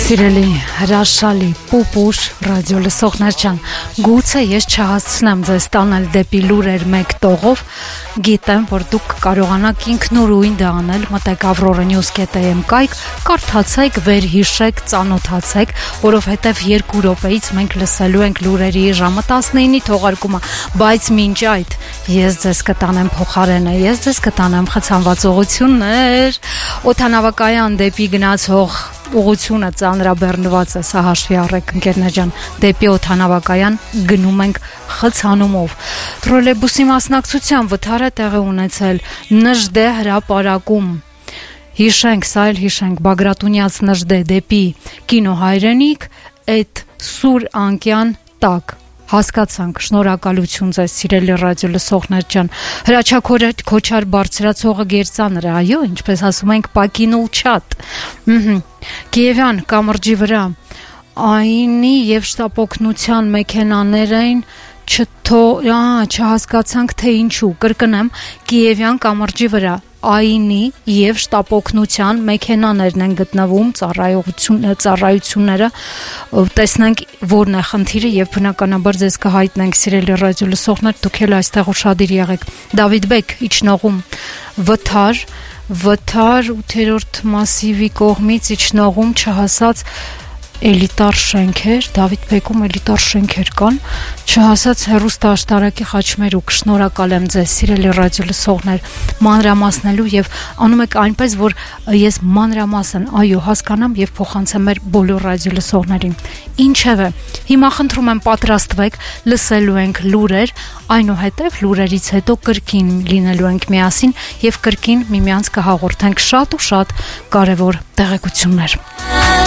Սիրելի, հրաշալի, պուպուշ ռադիո լսողներ ջան, գուցե ես չհասցնեմ ձեզ տանել դեպի լուրեր մեկ տողով, գիտեմ, որ դուք կարողանաք ինքնուրույն դա անել, մտեք avroranews.am կայք, կարդացեք, վերհիշեք, ծանոթացեք, որովհետև 2 րոպեից մենք լսելու ենք լուրերի ժամը 19-ի թողարկումը, բայց մինչ այդ ես ձեզ կտանեմ փոխարենը, ես ձեզ կտանեմ խցանվածողություններ, օդանավակայան դեպի գնացող ուղղությունը ծանրաբեռնված է, սա հաշվի առեք ընկերներ ջան, դեպի օդանավակայան գնում ենք խցանումով։ Տրոլեյբուսի մասնակցության վթար է տեղի ունեցել Նժդե հրապարակում։ Հիշենք, սա էլ հիշենք, Բագրատունյաց Նժդե դեպի կինո Հայրենիք, այդ սուր անկյան տակ։ Հասկացանք, շնորհակալություն ձեզ սիրելի ռադիո լսողներ ջան։ Հրաչակոչար բարձրացողը գերծանր է, այո, ինչպես ասում ենք, պակինուլ չատ։ Կիևյան կամրջի վրա այնի եւ շտապօգնության մեքենաներ էին չհասկացանք թե ինչու, կրկնեմ, Կիևյան կամրջի վրա այնի եւ շտապօգնության մեքենաներն են գտնվում, ծառայությունները, տեսնենք որն է խնդիրը եւ բնականաբար ձեզ կհայտնենք սիրելի ռադիո լսողներ, դուք էլ այստեղ ուշադիր եղեք։ Դավիթ Բեկ իջնողում վթար 8-րդ մասիվի կողմից իջնողում չհասած էլիտար շենքեր, Դավիթ Բեկում էլիտար շենքեր կան, չհասած հեռուստաաշտարակի խաչմերուկ, շնորհակալ եմ ձեզ սիրելի ռադիո լսողներ, մանրամասնելու եւ անում եք այնպես, որ ես մանրամասն, այո, հասկանամ եւ փոխանցեմ մեր բոլոր ռադիո լսողներին։ Ինչևէ, հիմա խնդրում եմ պատրաստվեք, լսելու ենք լուրեր, այնուհետև լուրերից հետո կրկին լինելու ենք միասին եւ կրկին միմյանց կհաղորդենք շատ ու շատ կարեւոր տեղեկություններ։